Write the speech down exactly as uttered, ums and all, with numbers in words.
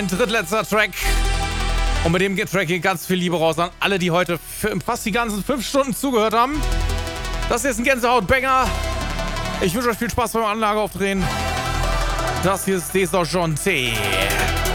Ein drittletzter Track. Und mit dem Track geht ganz viel Liebe raus an alle, die heute fast die ganzen fünf Stunden zugehört haben. Das hier ist ein Gänsehaut-Banger. Ich wünsche euch viel Spaß beim Anlage aufdrehen. Das hier ist Desorgenté.